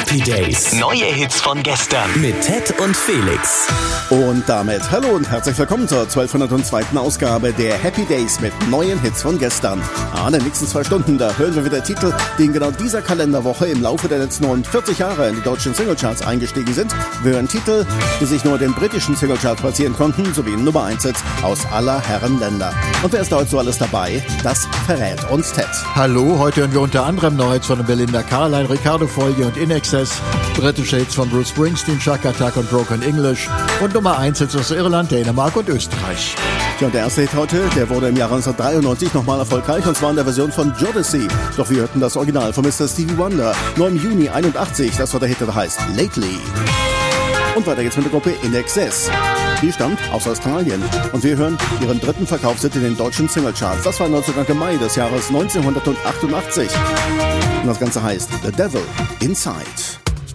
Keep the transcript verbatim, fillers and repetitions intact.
Happy Days. Neue Hits von gestern. Mit Ted und Felix. Und damit hallo und herzlich willkommen zur zwölfhundertzweiten Ausgabe der Happy Days mit neuen Hits von gestern. Ah, in den nächsten zwei Stunden, da hören wir wieder Titel, die in genau dieser Kalenderwoche im Laufe der letzten neunundvierzig Jahre in die deutschen Singlecharts eingestiegen sind. Wir hören Titel, die sich nur den britischen Singlecharts platzieren konnten, sowie Nummer eins Hits aus aller Herren Länder. Und wer ist da heute so alles dabei? Das verrät uns Ted. Hallo, heute hören wir unter anderem Neues von Belinda Carlisle, Ricardo Folge und In Excess, britische Hits von Bruce Springsteen, Shack Attack und Broken English und Nummer eins Hits aus Irland, Dänemark und Österreich. Ja, und der erste Hit heute, der wurde im Jahre neunzehnhundertdreiundneunzig nochmal erfolgreich, und zwar in der Version von Jodeci. Doch wir hörten das Original von Mister Stevie Wonder, nur im Juni einundachtzig, das war der Hit, der heißt Lately. Und weiter geht's mit der Gruppe In Excess. Die stammt aus Australien und wir hören ihren dritten Verkaufshit in den deutschen Singlecharts. Das war am neunzehnten Mai des Jahres neunzehnhundertachtundachtzig. Und das Ganze heißt The Devil Inside.